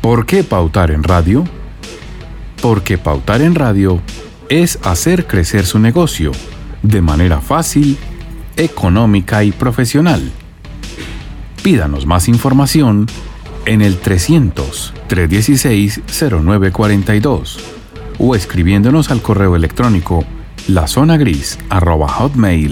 ¿Por qué pautar en radio? Porque pautar en radio es hacer crecer su negocio de manera fácil, económica y profesional. Pídanos más información en el 300-316-0942 o escribiéndonos al correo electrónico lazonagris@hotmail.com.